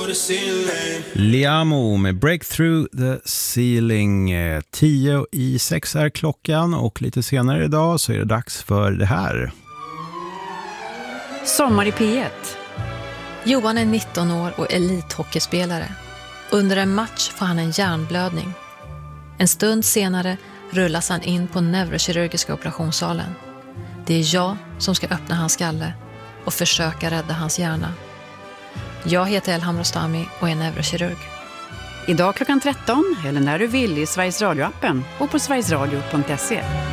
Liamo med Breakthrough the Ceiling. 5:10 är klockan och lite senare idag så är det dags för det här. Sommar i P1. Johan är 19 år och elithockeyspelare. Under en match får han en hjärnblödning. En stund senare rullas han in på neurokirurgiska operationssalen. Det är jag som ska öppna hans skalle och försöka rädda hans hjärna. Jag heter Elham Rostami och är neurokirurg. Idag klockan 13 eller när du vill i Sveriges Radio-appen och på sverigesradio.se.